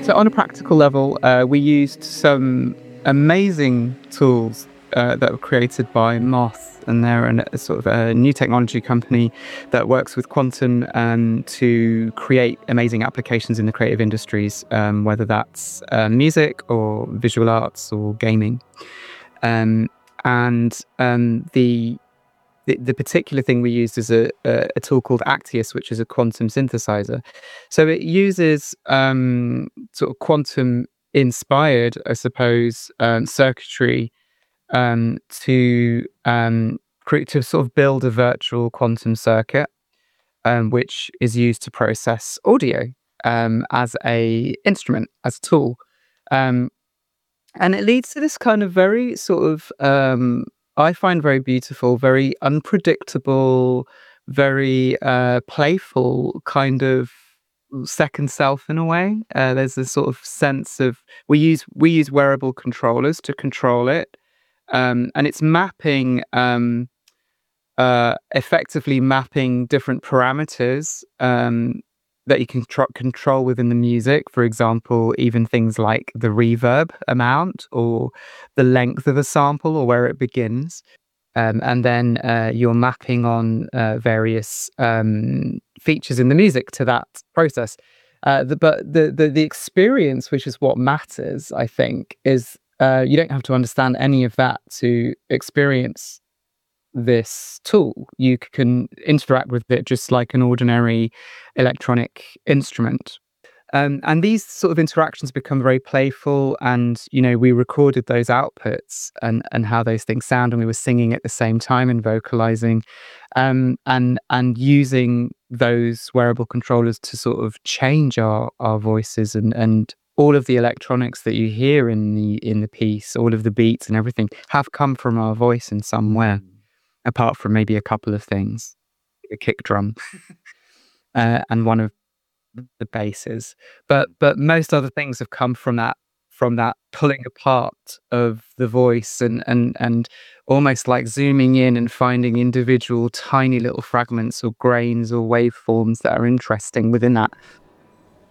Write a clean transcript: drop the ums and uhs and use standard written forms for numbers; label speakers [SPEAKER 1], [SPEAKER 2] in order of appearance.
[SPEAKER 1] So on a practical level, we used some amazing tools that were created by Moth, and they're a sort of a new technology company that works with quantum to create amazing applications in the creative industries, whether that's music or visual arts or gaming. Um, and the particular thing we used is a tool called Actius, which is a quantum synthesizer. So it uses sort of quantum inspired, I suppose, circuitry to sort of build a virtual quantum circuit, which is used to process audio as a instrument, as a tool. Um, and it leads to this kind of very sort of, I find very beautiful, very unpredictable, very playful kind of second self in a way. There's this sort of sense of we use wearable controllers to control it, and it's mapping effectively mapping different parameters that you can control within the music. For example, even things like the reverb amount or the length of a sample or where it begins. And then you're mapping on various features in the music to that process. But the experience, which is what matters, I think, is you don't have to understand any of that to experience this tool. You can interact with it just like an ordinary electronic instrument. And these sort of interactions become very playful, and we recorded those outputs and how those things sound, and we were singing at the same time and vocalizing, and using those wearable controllers to sort of change our voices, and all of the electronics that you hear in the piece, all of the beats and everything have come from our voice in some way, apart from maybe a couple of things, a kick drum and one of the basses, but most other things have come from that pulling apart of the voice, and almost like zooming in and finding individual tiny little fragments or grains or waveforms that are interesting within that